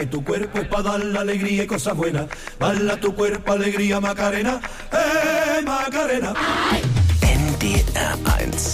Tu cuerpo es para dar la alegría y cosas buenas. Bala tu cuerpo, alegría, Macarena. Macarena. NDR 1.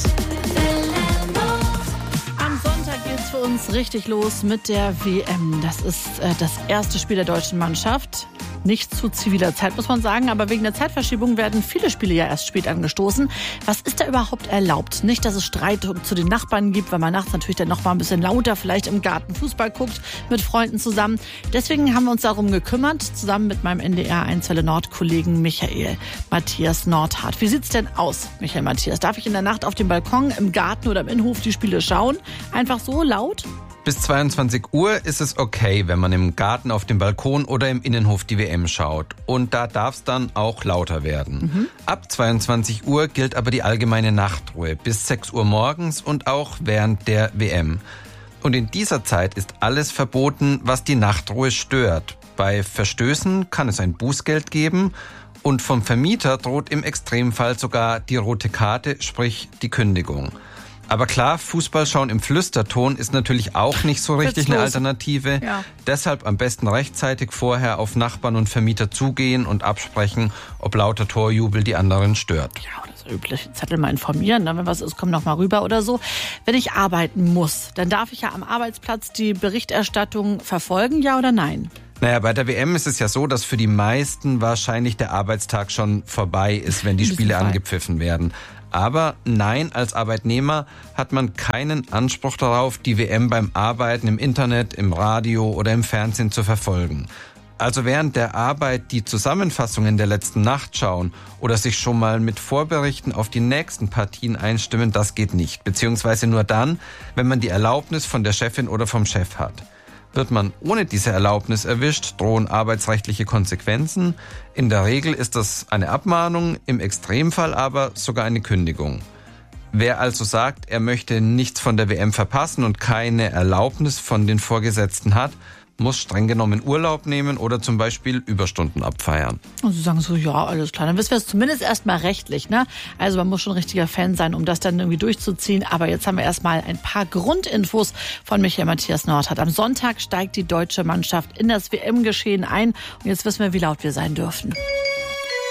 Am Sonntag geht's für uns richtig los mit der WM. Das ist das erste Spiel der deutschen Mannschaft. Nicht zu ziviler Zeit, muss man sagen, aber wegen der Zeitverschiebung werden viele Spiele ja erst spät angestoßen. Was ist da überhaupt erlaubt? Nicht, dass es Streit zu den Nachbarn gibt, weil man nachts natürlich dann noch mal ein bisschen lauter vielleicht im Garten Fußball guckt, mit Freunden zusammen. Deswegen haben wir uns darum gekümmert, zusammen mit meinem NDR 1 Welle Nord-Kollegen Michael Matthias Nordhardt. Wie sieht's denn aus, Michael Matthias? Darf ich in der Nacht auf dem Balkon, im Garten oder im Innenhof die Spiele schauen? Einfach so laut? Bis 22 Uhr ist es okay, wenn man im Garten, auf dem Balkon oder im Innenhof die WM schaut. Und da darf es dann auch lauter werden. Ab 22 Uhr gilt aber die allgemeine Nachtruhe bis 6 Uhr morgens und auch während der WM. Und in dieser Zeit ist alles verboten, was die Nachtruhe stört. Bei Verstößen kann es ein Bußgeld geben und vom Vermieter droht im Extremfall sogar die rote Karte, sprich die Kündigung. Aber klar, Fußball schauen im Flüsterton ist natürlich auch nicht so richtig eine Alternative. Ja. Deshalb am besten rechtzeitig vorher auf Nachbarn und Vermieter zugehen und absprechen, ob lauter Torjubel die anderen stört. Ja, das ist üblich. Zettel mal informieren, wenn was ist, komm noch mal rüber oder so. Wenn ich arbeiten muss, dann darf ich ja am Arbeitsplatz die Berichterstattung verfolgen, ja oder nein? Naja, bei der WM ist es ja so, dass für die meisten wahrscheinlich der Arbeitstag schon vorbei ist, wenn die Spiele angepfiffen werden. Aber nein, als Arbeitnehmer hat man keinen Anspruch darauf, die WM beim Arbeiten im Internet, im Radio oder im Fernsehen zu verfolgen. Also während der Arbeit die Zusammenfassungen der letzten Nacht schauen oder sich schon mal mit Vorberichten auf die nächsten Partien einstimmen, das geht nicht. Beziehungsweise nur dann, wenn man die Erlaubnis von der Chefin oder vom Chef hat. Wird man ohne diese Erlaubnis erwischt, drohen arbeitsrechtliche Konsequenzen. In der Regel ist das eine Abmahnung, im Extremfall aber sogar eine Kündigung. Wer also sagt, er möchte nichts von der WM verpassen und keine Erlaubnis von den Vorgesetzten hat, muss streng genommen Urlaub nehmen oder zum Beispiel Überstunden abfeiern. Und sie sagen so, ja, alles klar. Dann wissen wir es zumindest erstmal rechtlich, ne? Also man muss schon ein richtiger Fan sein, um das dann irgendwie durchzuziehen. Aber jetzt haben wir erstmal ein paar Grundinfos von Michael Matthias Nordhardt. Am Sonntag steigt die deutsche Mannschaft in das WM-Geschehen ein. Und jetzt wissen wir, wie laut wir sein dürfen.